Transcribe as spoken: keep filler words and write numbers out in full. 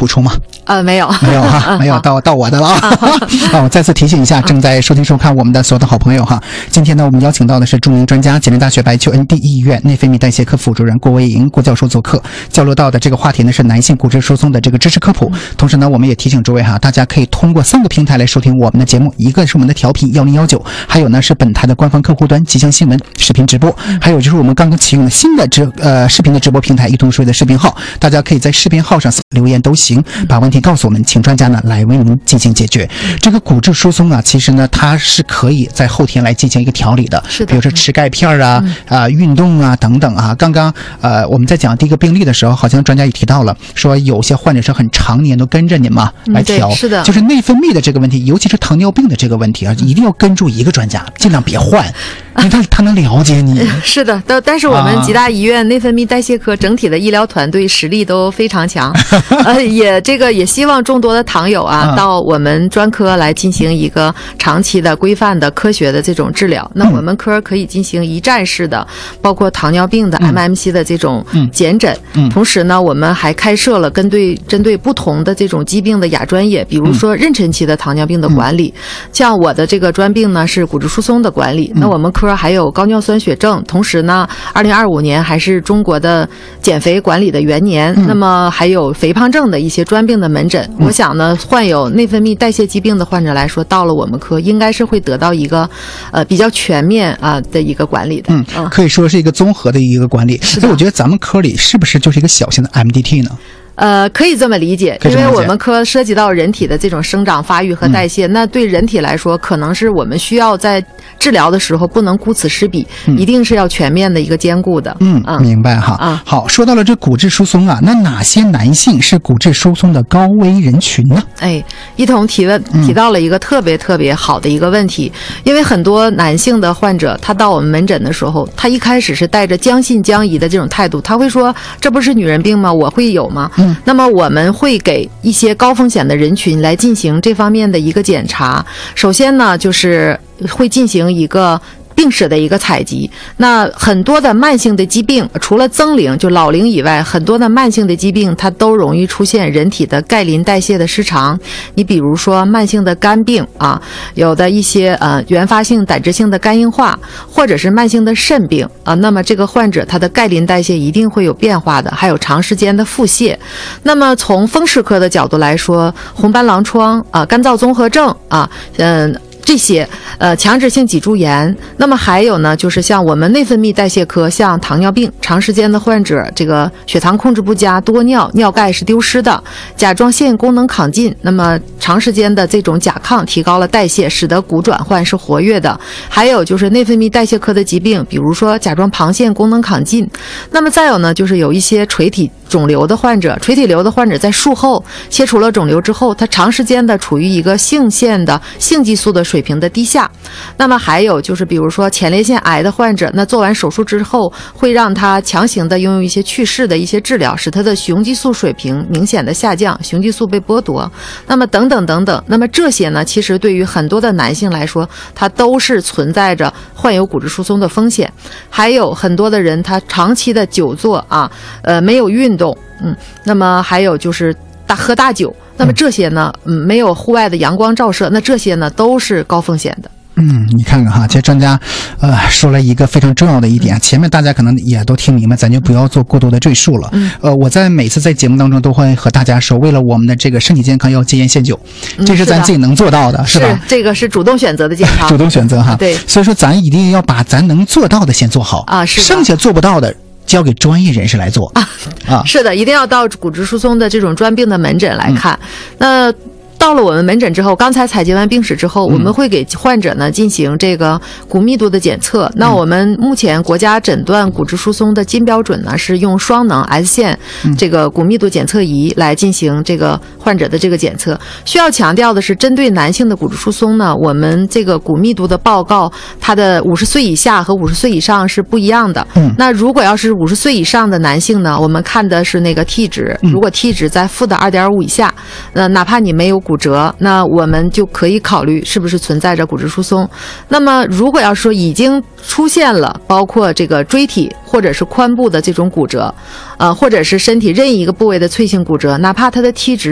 补充吗？ 呃，没有， 没有哈，没有，到到我的了啊！啊，我再次提醒一下正在收听收看我们的所有的好朋友哈，今天呢，我们邀请到的是著名专家、吉林大学白求恩第一医院内分泌代谢科副主任郭维莹郭教授做客，交流到的这个话题呢是男性骨质疏松的这个知识科普。同时呢，我们也提醒诸位哈，大家可以通过三个平台来收听我们的节目，一个是我们的调频幺零幺九，还有呢是本台的官方客户端吉祥新闻视频直播，还有就是我们刚刚启用的新的直呃视频的直播平台一同说的视频号，大家可以在视频号上留言都行，把问题告诉我们，请专家呢来为您进行解决。这个骨质疏松啊，其实呢它是可以在后天来进行一个调理的， 是的， 比如说吃钙片啊、嗯、啊运动啊等等啊。刚刚呃我们在讲第一个病例的时候，好像专家也提到了，说有些患者是很常年都跟着您嘛来调， 嗯、是的， 就是内分泌的这个问题，尤其是糖尿病的这个问题啊，一定要跟住一个专家，尽量别换。因为他他能了解你， 是的，但但是我们吉大医院内分泌代谢科整体的医疗团队实力都非常强，呃，也这个也希望众多的糖友啊，到我们专科来进行一个长期的、规范的、科学的这种治疗。那我们科可以进行一站式的，包括糖尿病的 M M C 的这种检诊，同时呢，我们还开设了针对针对不同的这种疾病的亚专业，比如说妊娠期的糖尿病的管理，像我的这个专病呢是骨质疏松的管理，那我们科还有高尿酸血症，同时呢，二零二五年还是中国的减肥管理的元年，嗯、那么还有肥胖症的一些专病的门诊。嗯、我想呢，患有内分泌代谢疾病的患者来说，到了我们科应该是会得到一个呃比较全面啊、呃、的一个管理的。 嗯，嗯可以说是一个综合的一个管理。所以我觉得咱们科里是不是就是一个小型的 M D T 呢？ 呃，可以这么理解，因为我们科涉及到人体的这种生长发育和代谢，嗯、那对人体来说，可能是我们需要在治疗的时候不能顾此失彼，嗯、一定是要全面的一个兼顾的。 嗯，嗯明白哈。嗯、好，说到了这骨质疏松啊，那哪些男性是骨质疏松的高危人群呢？ 哎，一同提问提到了一个特别特别好的一个问题，嗯、因为很多男性的患者，他到我们门诊的时候，他一开始是带着将信将疑的这种态度，他会说：“这不是女人病吗？我会有吗？”嗯那么我们会给一些高风险的人群来进行这方面的一个检查。首先呢，就是会进行一个病史的一个采集。那很多的慢性的疾病，除了增龄就老龄以外，很多的慢性的疾病它都容易出现人体的钙磷代谢的失常。你比如说慢性的肝病啊，有的一些呃原发性胆汁性的肝硬化，或者是慢性的肾病啊，那么这个患者他的钙磷代谢一定会有变化的，还有长时间的腹泻。那么从风湿科的角度来说，红斑狼疮啊、干燥综合症啊，嗯。这些呃强直性脊柱炎，那么还有呢，就是像我们内分泌代谢科，像糖尿病长时间的患者，这个血糖控制不佳、多尿、尿钙是丢失的，甲状腺功能亢进，那么长时间的这种甲亢提高了代谢，使得骨转换是活跃的。还有就是内分泌代谢科的疾病，比如说甲状旁腺功能亢进。那么再有呢，就是有一些垂体肿瘤的患者，垂体瘤的患者在术后切除了肿瘤之后，他长时间的处于一个性腺的性激素的水平的低下。那么还有就是比如说前列腺癌的患者，那做完手术之后会让他强行的拥有一些去势的一些治疗，使他的雄激素水平明显的下降，雄激素被剥夺，那么等等等等。那么这些呢，其实对于很多的男性来说，他都是存在着患有骨质疏松的风险。还有很多的人他长期的久坐啊，呃没有运动，嗯，那么还有就是大喝大酒，那么这些呢，嗯，没有户外的阳光照射，那这些呢都是高风险的。 嗯，你看看哈，这专家呃说了一个非常重要的一点，前面大家可能也都听明白，咱就不要做过多的赘述了。嗯，呃，我在每次在节目当中都会和大家说，为了我们的这个身体健康要戒烟限酒，这是咱自己能做到的， 嗯、 是吧？ 是这个是主动选择的健康， 主动选择哈。 对， 所以说咱一定要把咱能做到的先做好啊，是剩下做不到的交给专业人士来做啊啊，是的，一定要到骨质疏松的这种专病的门诊来看。嗯、那到了我们门诊之后，刚才采集完病史之后，我们会给患者呢进行这个骨密度的检测。那我们目前国家诊断骨质疏松的金标准呢是用双能 S 线这个骨密度检测仪来进行这个患者的这个检测。需要强调的是，针对男性的骨质疏松呢，我们这个骨密度的报告，它的五十岁以下和五十岁以上是不一样的。嗯，那如果要是五十岁以上的男性呢，我们看的是那个 T 值，如果 T 值在负的二点五以下，呃，哪怕你没有骨骨折，那我们就可以考虑是不是存在着骨质疏松。那么如果要说已经出现了包括这个椎体或者是髋部的这种骨折，呃，或者是身体任意一个部位的脆性骨折，哪怕它的 T 值